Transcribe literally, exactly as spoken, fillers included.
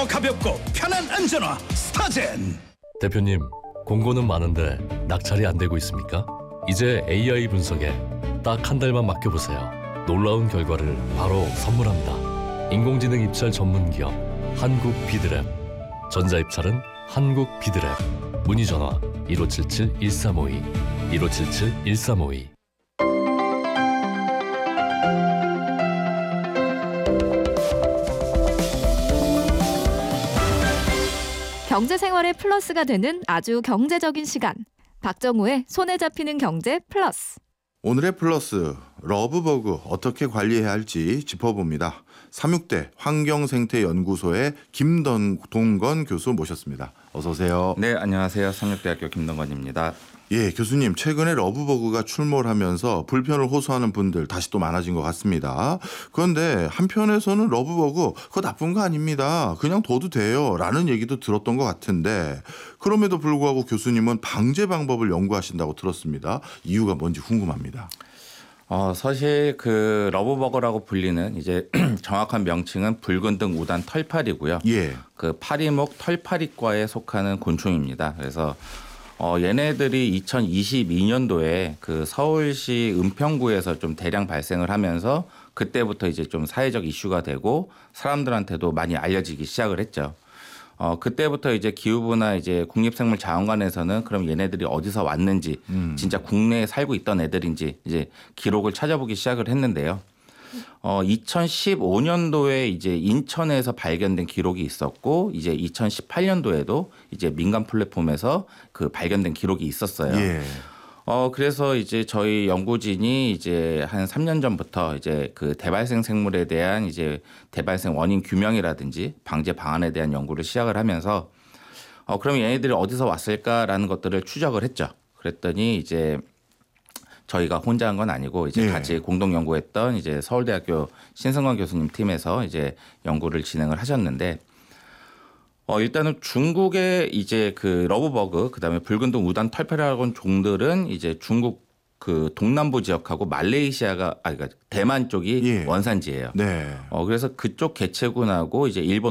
더 가볍고 편한 안전화 스타젠. 대표님, 공고는 많은데 낙찰이 안 되고 있습니까? 이제 에이아이 분석에 딱 한 달만 맡겨보세요. 놀라운 결과를 바로 선물합니다. 인공지능 입찰 전문 기업 한국 비드랩. 전자입찰은 한국 비드랩. 문의 전화 일오칠칠 일삼오이 일오칠칠 일삼오이. 경제생활의 플러스가 되는 아주 경제적인 시간. 박정우의 손에 잡히는 경제 플러스. 오늘의 플러스, 러브버그 어떻게 관리해야 할지 짚어봅니다. 삼육대 환경생태연구소의 김동건 교수 모셨습니다. 어서 오세요. 네, 안녕하세요. 삼육대학교 김동건입니다. 예, 교수님, 최근에 러브버그가 출몰 하면서 불편을 호소하는 분들 다시 또 많아진 것 같습니다. 그런데 한편에서는 러브버그 그거 나쁜 거 아닙니다. 그냥 둬도 돼요. 라는 얘기도 들었던 것 같은데 그럼에도 불구하고 교수님은 방제 방법을 연구하신다고 들었습니다. 이유가 뭔지 궁금합니다. 어, 사실 그 러브버거라고 불리는 이제 정확한 명칭은 붉은 등 우단 털파리고요. 예. 그 파리목 털파리과에 속하는 곤충입니다. 그래서 어, 얘네들이 이천이십이 년도에 그 서울시 은평구에서 좀 대량 발생을 하면서 그때부터 이제 좀 사회적 이슈가 되고 사람들한테도 많이 알려지기 시작을 했죠. 어, 그때부터 이제 기후부나 이제 국립생물자원관에서는 그럼 얘네들이 어디서 왔는지 음. 진짜 국내에 살고 있던 애들인지 이제 기록을 찾아보기 시작을 했는데요. 어, 이천십오 년도에 이제 인천에서 발견된 기록이 있었고 이제 이천십팔 년도에도 이제 민간 플랫폼에서 그 발견된 기록이 있었어요. 예. 어, 그래서 이제 저희 연구진이 이제 한 삼 년 전부터 이제 그 대발생 생물에 대한 이제 대발생 원인 규명이라든지 방제 방안에 대한 연구를 시작을 하면서 어, 그럼 얘네들이 어디서 왔을까라는 것들을 추적을 했죠. 그랬더니 이제 저희가 혼자 한 건 아니고 이제 네. 같이 공동 연구했던 이제 서울대학교 신승관 교수님 팀에서 이제 연구를 진행을 하셨는데 어 일단은 중국의 이제 그 러브버그 그다음에 붉은 등 우단 털파리라는 종들은 이제 중국 그 동남부 지역하고 말레이시아가 아 그러니까 대만 쪽이 예. 원산지예요. 네. 어 그래서 그쪽 개체군하고 이제 일본